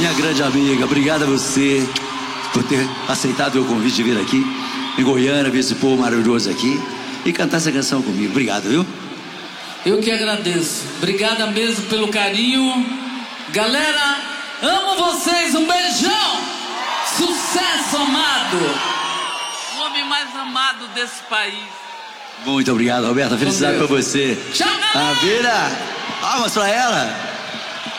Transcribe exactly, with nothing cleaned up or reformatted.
minha grande amiga, obrigado a você por ter aceitado o meu convite de vir aqui em Goiânia, ver esse povo maravilhoso aqui e cantar essa canção comigo. Obrigado, viu? Eu que agradeço. Obrigada mesmo pelo carinho. Galera, amo vocês. Um beijão. Sucesso, amado. O homem mais amado desse país. Muito obrigado, Roberta. Felicidade pra você. Tchau, galera. A Vira. Palmas pra ela.